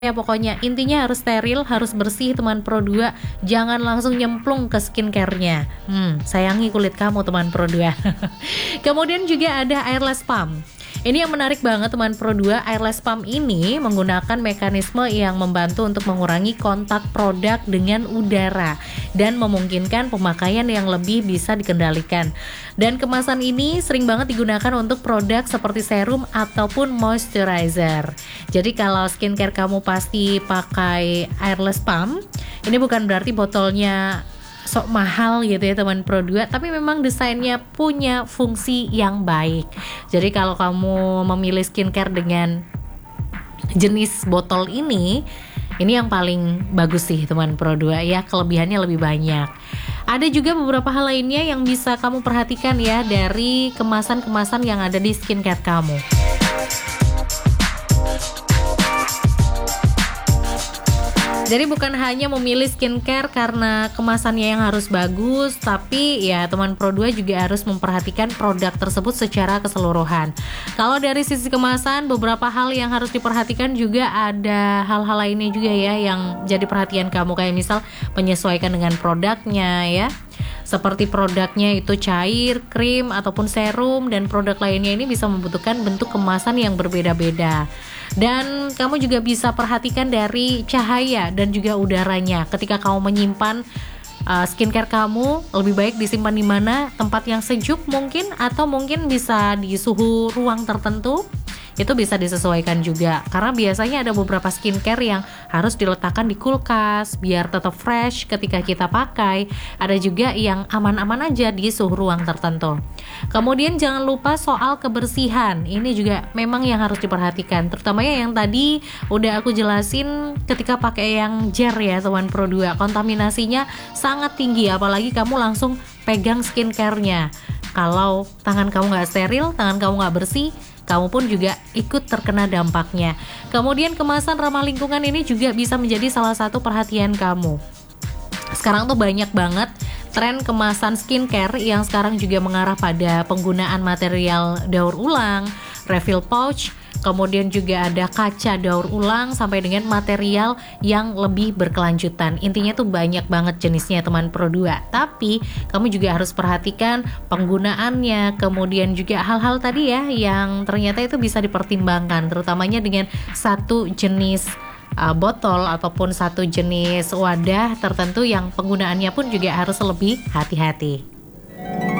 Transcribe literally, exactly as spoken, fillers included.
Ya pokoknya intinya harus steril, harus bersih teman Pro dua. Jangan langsung nyemplung ke skincare-nya. Hmm, sayangi kulit kamu teman Pro dua. Kemudian juga ada airless pump. Ini yang menarik banget teman Pro dua. Airless pump ini menggunakan mekanisme yang membantu untuk mengurangi kontak produk dengan udara dan memungkinkan pemakaian yang lebih bisa dikendalikan. Dan kemasan ini sering banget digunakan untuk produk seperti serum ataupun moisturizer. Jadi kalau skincare kamu pasti pakai airless pump, ini bukan berarti botolnya sok mahal gitu ya teman Pro dua, tapi memang desainnya punya fungsi yang baik. Jadi kalau kamu memilih skincare dengan jenis botol ini, ini yang paling bagus sih teman Pro dua ya, kelebihannya lebih banyak. Ada juga beberapa hal lainnya yang bisa kamu perhatikan ya dari kemasan-kemasan yang ada di skincare kamu. Jadi bukan hanya memilih skincare karena kemasannya yang harus bagus, tapi ya teman Pro dua juga harus memperhatikan produk tersebut secara keseluruhan. Kalau dari sisi kemasan, beberapa hal yang harus diperhatikan juga ada hal-hal lainnya juga ya yang jadi perhatian kamu, kayak misal menyesuaikan dengan produknya ya. Seperti produknya itu cair, krim, ataupun serum, dan produk lainnya ini bisa membutuhkan bentuk kemasan yang berbeda-beda. Dan kamu juga bisa perhatikan dari cahaya dan juga udaranya. Ketika kamu menyimpan uh, skincare kamu, lebih baik disimpan di mana? Tempat yang sejuk mungkin, atau mungkin bisa di suhu ruang tertentu. Itu bisa disesuaikan juga, karena biasanya ada beberapa skincare yang harus diletakkan di kulkas biar tetap fresh ketika kita pakai. Ada juga yang aman-aman aja di suhu ruang tertentu. Kemudian jangan lupa soal kebersihan, ini juga memang yang harus diperhatikan, terutamanya yang tadi udah aku jelasin ketika pakai yang jar ya teman Pro dua. Kontaminasinya sangat tinggi, apalagi kamu langsung pegang skincare-nya. Kalau tangan kamu gak steril, tangan kamu gak bersih, kamu pun juga ikut terkena dampaknya. Kemudian kemasan ramah lingkungan ini juga bisa menjadi salah satu perhatian kamu. Sekarang tuh banyak banget tren kemasan skincare yang sekarang juga mengarah pada penggunaan material daur ulang, refill pouch, kemudian juga ada kaca daur ulang sampai dengan material yang lebih berkelanjutan. Intinya tuh banyak banget jenisnya teman Pro dua. Tapi kamu juga harus perhatikan penggunaannya, kemudian juga hal-hal tadi ya yang ternyata itu bisa dipertimbangkan, terutamanya dengan satu jenis uh, botol ataupun satu jenis wadah tertentu yang penggunaannya pun juga harus lebih hati-hati.